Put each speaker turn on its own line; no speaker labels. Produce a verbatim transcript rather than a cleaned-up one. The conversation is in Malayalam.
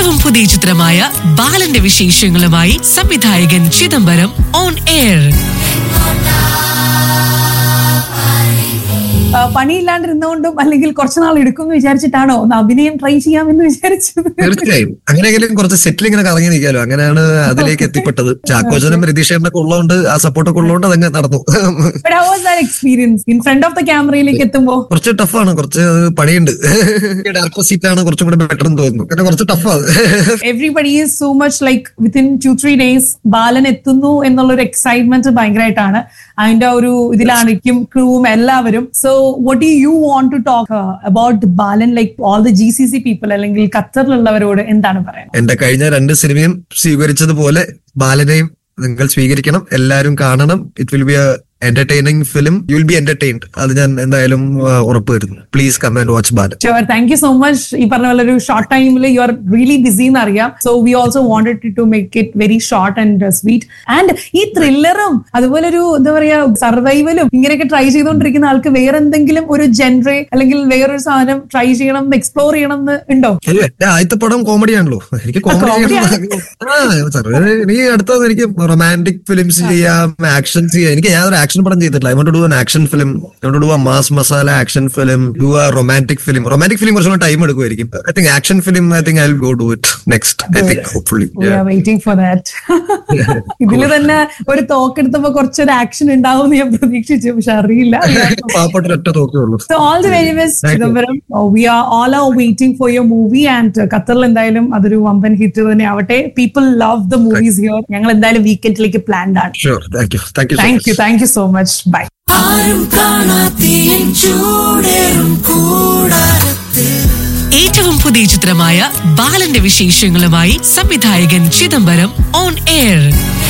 ഏറ്റവും പുതിയ ചിത്രമായ ബാലന്റെ വിശേഷങ്ങളുമായി സംവിധായകൻ ചിദംബരം ഓൺ എയർ.
പണിയില്ലാണ്ടിരുന്നുകൊണ്ടും അല്ലെങ്കിൽ കുറച്ചുനാൾ എടുക്കും എന്ന് വിചാരിച്ചിട്ടാണോ ഒന്ന് അഭിനയം ട്രൈ ചെയ്യാമെന്ന് വിചാരിച്ചത്?
തീർച്ചയായും അങ്ങനെയെങ്കിലും കുറച്ച് സെറ്റിൽ ഇങ്ങനെ കറങ്ങി നിൽക്കാലോ, അങ്ങനെയാണ് അതിലേക്ക് എത്തിപ്പെട്ടത്. ചാക്കോച്ചനും രതീഷേട്ടനൊക്കെ ഉള്ളതുകൊണ്ട്, ആ സപ്പോർട്ടൊക്കെ ഉള്ളതുകൊണ്ട് അതങ്ങ് നടന്നു.
Experience in front of the ക്യാമറയിലേക്ക് എത്തുമ്പോ
കുറച്ച് ടഫാണ്, കുറച്ച് പണിയുണ്ട്. ഡയറക്ടർ സീറ്റാണ് കുറച്ചും കൂടെ ബെറ്റർ എന്ന് തോന്നുന്നു, കാരണം കുറച്ച് ടഫാണ്.
Everybody is so much like within two three days ബാലൻ എത്തുന്നു എന്നുള്ളൊരു എക്സൈറ്റ്മെന്റ് ഭയങ്കരമായിട്ടാണ്. അതിന്റെ ഒരു ഇതിലാണിക്കും ക്രൂവും എല്ലാവരും. So what do you want to talk uh, about Balan, like all the G C C people അല്ലെങ്കിൽ ഖത്തറിലുള്ളവരോട് എന്താണ് പറയുന്നത്?
എന്റെ കഴിഞ്ഞ രണ്ട് സിനിമയും സ്വീകരിച്ചതുപോലെ ബാലനെയും നിങ്ങൾ സ്വീകരിക്കണം, എല്ലാവരും കാണണം. It will be A entertaining film, you will be entertained. അത് ഞാൻ എന്തായാലും ഉറപ്പ് വരുന്നു. Please come and watch Balan.
Sure, thank you so much. ഈ പറഞ്ഞ പോലെ ഒരു ഷോർട്ട് ടൈമിൽ യു ആർ റിയലി ബിസി എന്ന് അറിയാം. So we also wanted to make it very short and sweet. And ഈ ത്രില്ലറും അതുപോലെ ഒരു എന്താ പറയാ സർവൈവലും ഇങ്ങനെയൊക്കെ ട്രൈ ചെയ്തുകൊണ്ടിരിക്കുന്ന ആൾക്ക് വേറെ എന്തെങ്കിലും ഒരു ജെൻറെ അല്ലെങ്കിൽ വേറൊരു സാധനം ട്രൈ ചെയ്യണം, എക്സ്പ്ലോർ ചെയ്യണം എന്ന് ഉണ്ടോ?
ആദ്യത്തെ പടം കോമഡി ആണല്ലോ, എനിക്ക് കോമഡി എനിക്ക് അടുത്തത് എനിക്ക് റൊമാൻറ്റിക് ഫിലിംസ് ചെയ്യാം, ആക്ഷൻ ചെയ്യാം. എനിക്ക് ഞാനൊരു ആക്ഷൻ പടം ചെയ്തിട്ടില്ല. I want to do an action film, I want to do A mass masala action film, do A romantic film. Romantic film കുറച്ചുകൂടെ time എടുക്കുമായിരിക്കും. I think action film I think I will go do it next. I think hopefully
V are waiting for that. ഇതില് തന്നെ ഒരു തോക്കെടുത്തപ്പോ കുറച്ചൊരു ആക്ഷൻ ഉണ്ടാവും എന്ന് ഞാൻ പ്രതീക്ഷിച്ചു, പക്ഷെ അറിയില്ല.
പാവപ്പെട്ട ഒറ്റ തോക്കേ ഉള്ളൂ.
So all the very best, Chidambaram. We are all are waiting for your movie and ഖത്തറിൽ എന്തായാലും അതൊരു വമ്പൻ ഹിറ്റ് തന്നെ ആവട്ടെ. People love the movies here. ഞങ്ങൾ എന്തായാലും വീക്കെൻഡിലേക്ക് പ്ലാൻഡ് ആണ്.
Sure, thank you, thank you,
thank you, thank you so much. Bye.
ഏറ്റവും പുതിയ ചിത്രമായ ബാലന്റെ വിശേഷങ്ങളുമായി സംവിധായകൻ ചിദംബരം ഓൺ എയർ.